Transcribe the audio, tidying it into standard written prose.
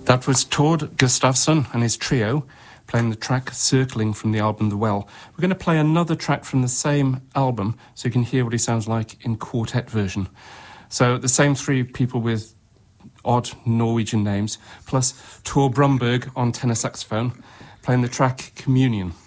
That was Tord Gustafsson and his trio playing the track Circling from the album The Well. We're going to play another track from the same album so you can hear what he sounds like in quartet version. So the same three people with odd Norwegian names, plus Tor Brumberg on tenor saxophone, playing the track Communion.